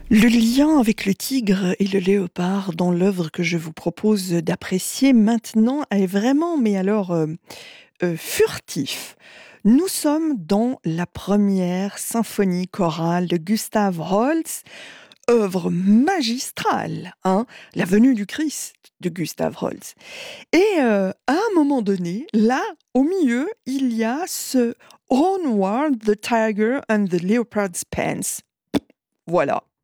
Le lien avec le tigre et le léopard dans l'œuvre que je vous propose d'apprécier maintenant est vraiment, mais alors, furtif. Nous sommes dans la première symphonie chorale de Gustav Holst, œuvre magistrale, hein, La Venue du Christ de Gustav Holst. Et à un moment donné, là, au milieu, il y a ce Onward the Tiger and the Leopard's Pants. Voilà.